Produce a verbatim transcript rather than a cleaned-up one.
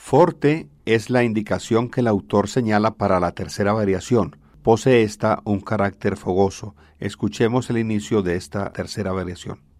Forte es la indicación que el autor señala para la tercera variación. Posee esta un carácter fogoso. Escuchemos el inicio de esta tercera variación.